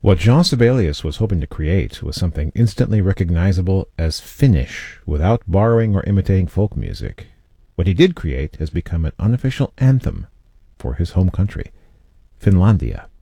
What Jean Sibelius was hoping to create was something instantly recognizable as Finnish, without borrowing or imitating folk music. What he did create has become an unofficial anthem for his home country, Finlandia.